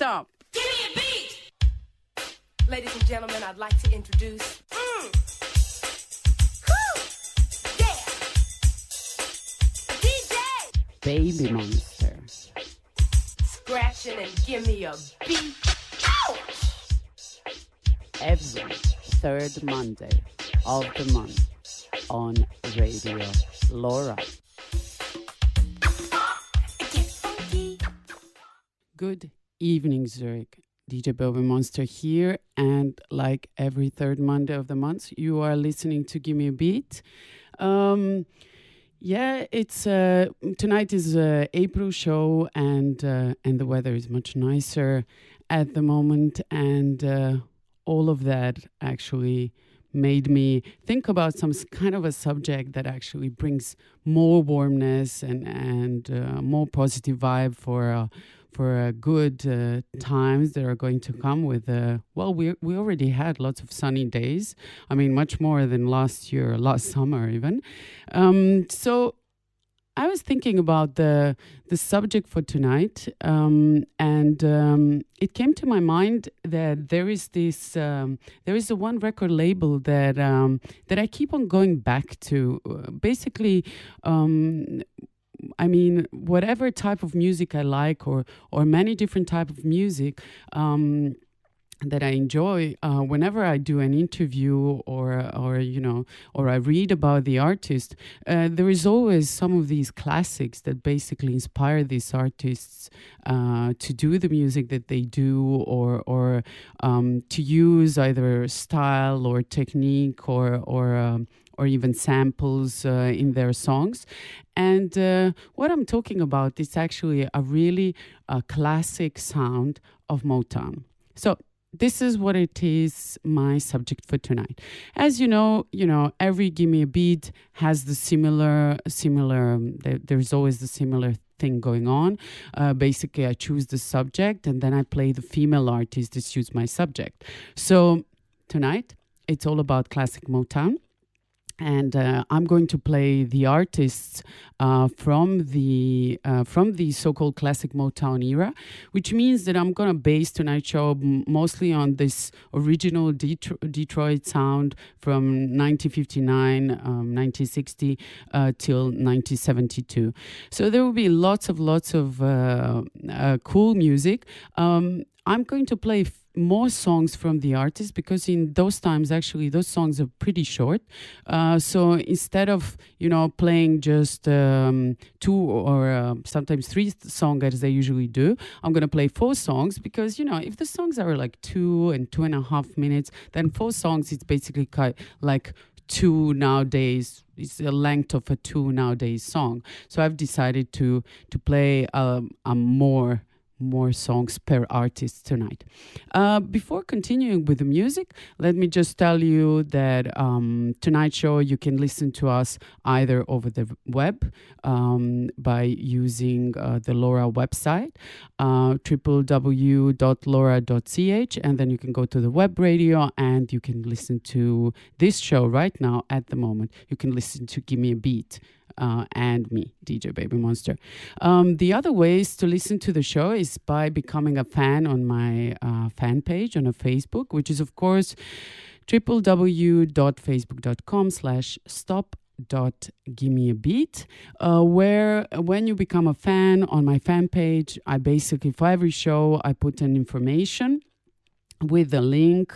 up. Give me a beat! Ladies and gentlemen, I'd like to introduce... Yeah! DJ! Baby Monster. Scratching and give me a beat. Ouch! Every third Monday of the month on Radio Laura. Good evening, Zurich. DJ Baby Monster here, and like every third Monday of the month, you are listening to Give Me a Beat. It's tonight is April show, and the weather is much nicer at the moment, and all of that actually made me think about some kind of a subject that actually brings more warmness and more positive vibe for good times that are going to come with we already had lots of sunny days. I mean, much more than last summer even. So I was thinking about the subject for tonight, and it came to my mind that there is a one record label that I keep on going back to. Basically, I mean, whatever type of music I like, or many different type of music that I enjoy, whenever I do an interview or I read about the artist, there is always some of these classics that basically inspire these artists to do the music that they do, or to use either style or technique or even samples in their songs. And what I'm talking about is actually a really classic sound of Motown. So this is what it is, my subject for tonight. As you know, every Give Me a Beat has the similar. There's always the similar thing going on. Basically, I choose the subject and then I play the female artist that suits my subject. So tonight, it's all about classic Motown. And I'm going to play the artists from the so-called classic Motown era, which means that I'm going to base tonight's show mostly on this original Detroit sound from 1959, 1960 till 1972. So there will be lots of cool music. I'm going to play more songs from the artist because in those times, actually, those songs are pretty short. So instead of, playing just 2 or sometimes 3 songs as they usually do, I'm going to play 4 songs because, if the songs are like 2 and 2.5 minutes, then 4 songs, it's basically like 2 nowadays. It's the length of a 2 nowadays song. So I've decided to play a more songs per artist tonight. Before continuing with the music, let me just tell you that tonight's show, you can listen to us either over the web by using the Laura website, www.laura.ch, and then you can go to the web radio and you can listen to this show right now at the moment. You can listen to Give Me a Beat. And me, DJ Baby Monster. The other ways to listen to the show is by becoming a fan on my fan page on a Facebook, which is, of course, www.facebook.com/stop.givemeabeat, where when you become a fan on my fan page, I basically, for every show, I put an information with a link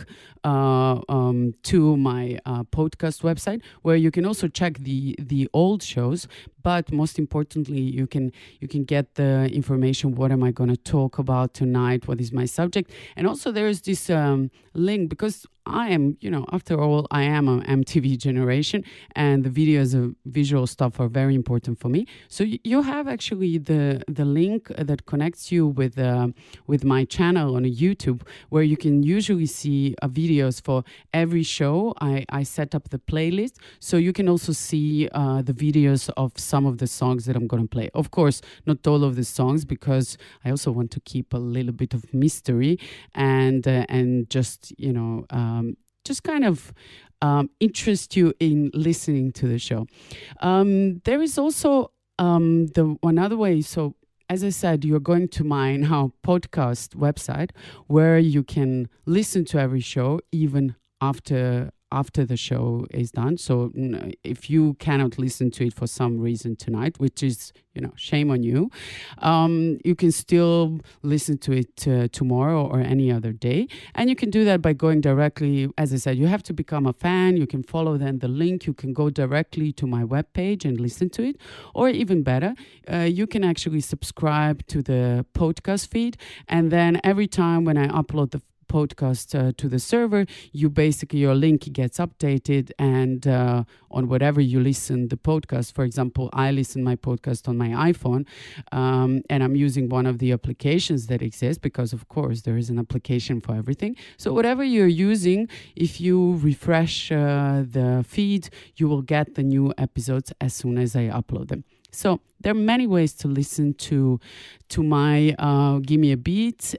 to my podcast website, where you can also check the old shows. But most importantly, you can get the information. What am I going to talk about tonight? What is my subject? And also there is this link, because I am, after all, I am an MTV generation, and the videos and visual stuff are very important for me. So you have actually the link that connects you with my channel on YouTube, where you can usually see videos for every show. I set up the playlist, so you can also see the videos of some of the songs that I'm going to play. Of course, not all of the songs, because I also want to keep a little bit of mystery and just just kind of interest you in listening to the show. There is also another way. So as I said, you're going to my now podcast website where you can listen to every show even after the show is done. So if you cannot listen to it for some reason tonight, which is, shame on you, you can still listen to it tomorrow or any other day. And you can do that by going directly, as I said, you have to become a fan. You can follow then the link. You can go directly to my webpage and listen to it. Or even better, you can actually subscribe to the podcast feed. And then every time when I upload the podcast to the server, your link gets updated, and on whatever you listen the podcast. For example, I listen my podcast on my iPhone, and I'm using one of the applications that exist, because of course there is an application for everything. So whatever you're using, if you refresh the feed, you will get the new episodes as soon as I upload them. So there are many ways to listen to my Give Me a Beat,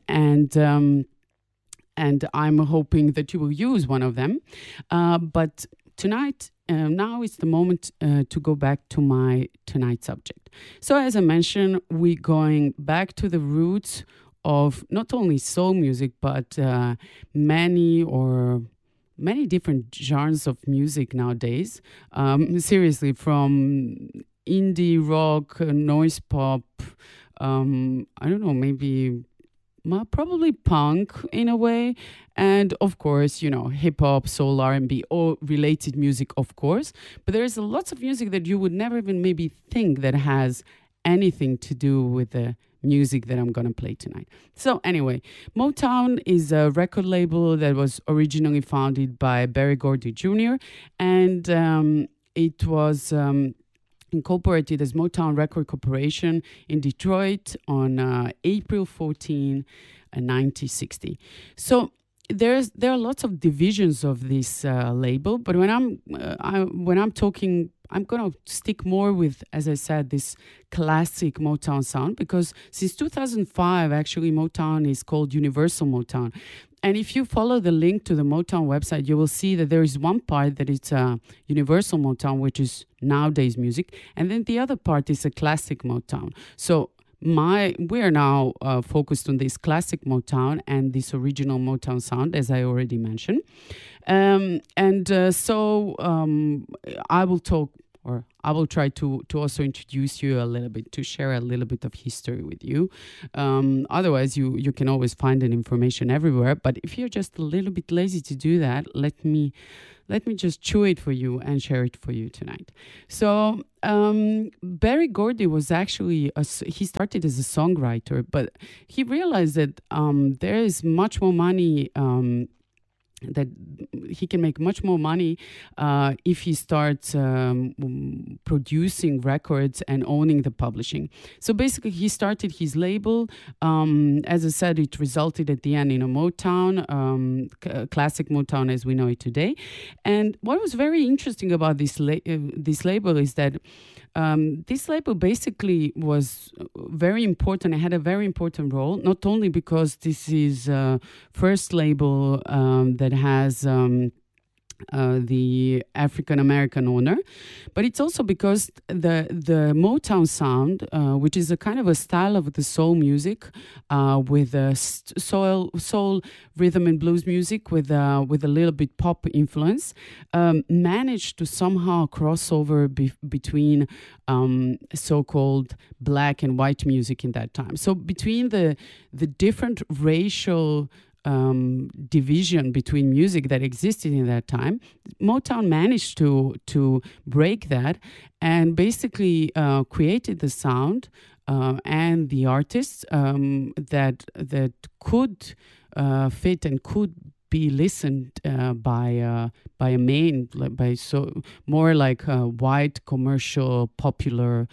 and I'm hoping that you will use one of them. But tonight, now is the moment to go back to my tonight's subject. So as I mentioned, we're going back to the roots of not only soul music, but many different genres of music nowadays. Seriously, from indie rock, noise pop, I don't know, maybe... probably punk in a way, and of course, hip hop, soul, R&B, or related music, of course. But there is lots of music that you would never even maybe think that has anything to do with the music that I'm going to play tonight. So anyway, Motown is a record label that was originally founded by Berry Gordy Jr. and it was incorporated as Motown Record Corporation in Detroit on April 14, 1960. So there are lots of divisions of this label, but when I'm talking, I'm going to stick more with, as I said, this classic Motown sound, because since 2005, actually, Motown is called Universal Motown. And if you follow the link to the Motown website, you will see that there is one part that it's Universal Motown, which is nowadays music. And then the other part is a classic Motown. So we are now focused on this classic Motown and this original Motown sound, as I already mentioned. So I will try to also introduce you a little bit, to share a little bit of history with you. Otherwise, you can always find that information everywhere. But if you're just a little bit lazy to do that, let me just chew it for you and share it for you tonight. So Berry Gordy was actually, he started as a songwriter, but he realized that there is much more money, that he can make much more money if he starts producing records and owning the publishing. So basically, he started his label. As I said, it resulted at the end in a Motown, classic Motown as we know it today. And what was very interesting about this label is that this label basically was very important. It had a very important role, not only because this is first label that has the African-American owner, but it's also because the Motown sound, which is a kind of a style of the soul music, with a soul rhythm and blues music with a little bit pop influence, managed to somehow cross over between so-called black and white music in that time. So between the different racial division between music that existed in that time, Motown managed to break that and basically created the sound and the artists that could fit and could be listened by more like a wide commercial popular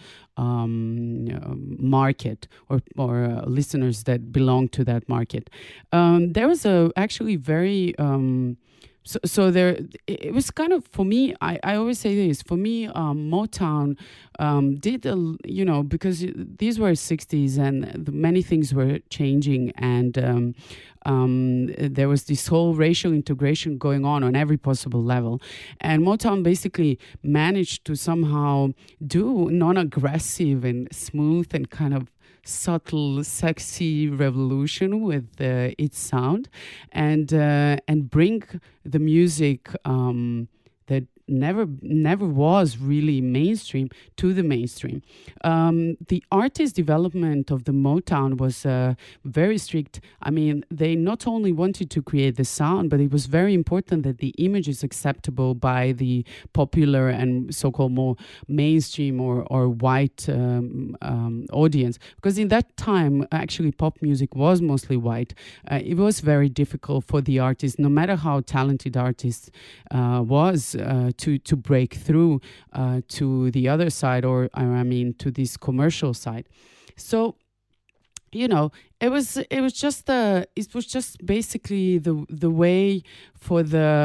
market or listeners that belong to that market. There was actually very So there, it was kind of, for me, I always say this, for me, Motown did, because these were 60s and many things were changing, and there was this whole racial integration going on every possible level. And Motown basically managed to somehow do non-aggressive and smooth and kind of subtle, sexy revolution with its sound, and bring the music that never was really mainstream to the mainstream. The artist development of the Motown was very strict. I mean, they not only wanted to create the sound, but it was very important that the image is acceptable by the popular and so-called more mainstream or white audience. Because in that time, actually, pop music was mostly white. It was very difficult for the artist, no matter how talented artist was, to break through to the other side, or I mean to this commercial side. So, you know, it was just basically the way for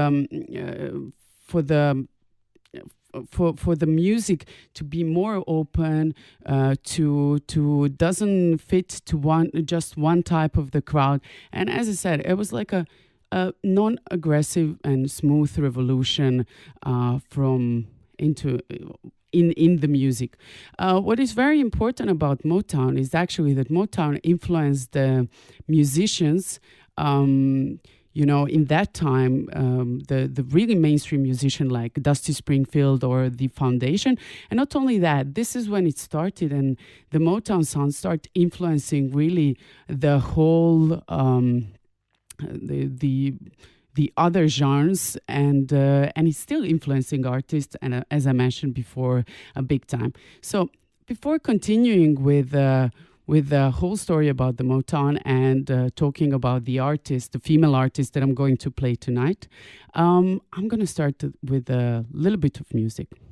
the music to be more open, to doesn't fit to one type of the crowd. And as I said, it was like a non-aggressive and smooth revolution in the music. What is very important about Motown is actually that Motown influenced the musicians. In that time, the really mainstream musician like Dusty Springfield or The Foundation. And not only that, this is when it started, and the Motown sound started influencing really the whole the other genres, and it's still influencing artists, and as I mentioned before, a big time. So before continuing with the whole story about the Motown and talking about the artist, the female artist that I'm going to play tonight, I'm going to start with a little bit of music.